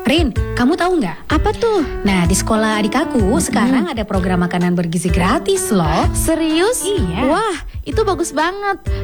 Rin, kamu tahu nggak? Apa tuh? Nah, di sekolah adik aku sekarang ada program makanan bergizi gratis loh. Serius? Iya. Wah, itu bagus banget.